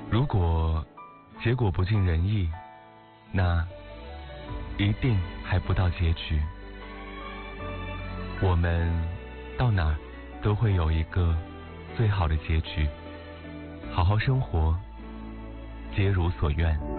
如果结果不尽人意，那一定还不到结局。我们到哪儿都会有一个最好的结局，好好生活，皆如所愿。